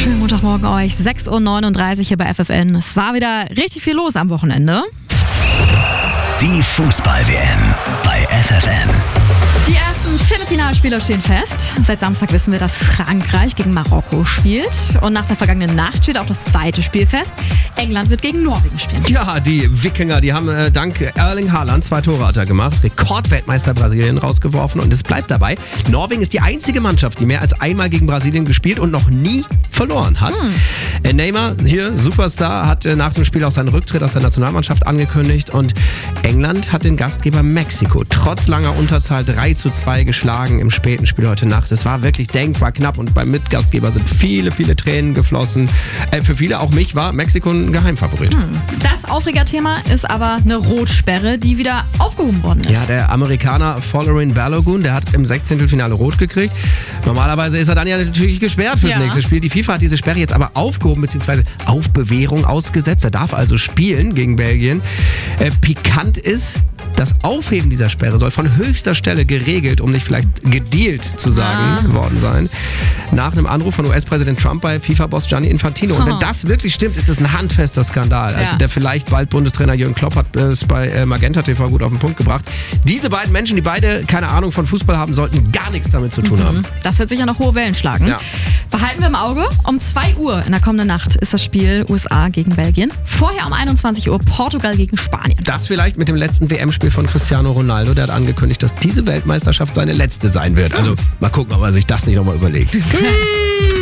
Schönen Montagmorgen euch, 6.39 Uhr hier bei FFN. Es war wieder richtig viel los am Wochenende. Die Fußball-WM bei FFN. Die ersten Viertelfinalspiele stehen fest. Seit Samstag wissen wir, dass Frankreich gegen Marokko spielt. Und nach der vergangenen Nacht steht auch das zweite Spiel fest. England wird gegen Norwegen spielen. Ja, die Wikinger, die haben dank Erling Haaland 2 Tore hat er gemacht. Rekordweltmeister Brasilien rausgeworfen. Und es bleibt dabei, Norwegen ist die einzige Mannschaft, die mehr als einmal gegen Brasilien gespielt und noch nie verloren hat. Neymar, hier Superstar, hat nach dem Spiel auch seinen Rücktritt aus der Nationalmannschaft angekündigt. Und England hat den Gastgeber Mexiko trotz langer Unterzahl 3:2 geschlagen im späten Spiel heute Nacht. Es war wirklich denkbar knapp und beim Mitgastgeber sind viele Tränen geflossen. Für viele, auch mich, war Mexiko ein Geheimfavorit. Das Aufregerthema ist aber eine Rotsperre, die wieder aufgehoben worden ist. Ja, der Amerikaner Folarin Balogun, der hat im 16. Finale rot gekriegt. Normalerweise ist er dann ja natürlich gesperrt fürs nächste Spiel. Die FIFA hat diese Sperre jetzt aber aufgehoben bzw. auf Bewährung ausgesetzt. Er darf also spielen gegen Belgien. Pikant ist, das Aufheben dieser Sperre soll von höchster Stelle geregelt, um nicht vielleicht gedealt zu sagen worden sein, nach einem Anruf von US-Präsident Trump bei FIFA-Boss Gianni Infantino. Und wenn das wirklich stimmt, ist das ein handfester Skandal. Also der vielleicht bald Bundestrainer Jürgen Klopp hat es bei Magenta TV gut auf den Punkt gebracht. Diese beiden Menschen, die beide keine Ahnung von Fußball haben, sollten gar nichts damit zu tun haben. Das wird sicher noch hohe Wellen schlagen. Ja. Behalten wir im Auge, um 2 Uhr in der kommenden Nacht ist das Spiel USA gegen Belgien. Vorher um 21 Uhr Portugal gegen Spanien. Das vielleicht mit dem letzten WM-Spiel von Cristiano Ronaldo. Der hat angekündigt, dass diese Weltmeisterschaft seine letzte sein wird. Also mal gucken, ob er sich das nicht nochmal überlegt.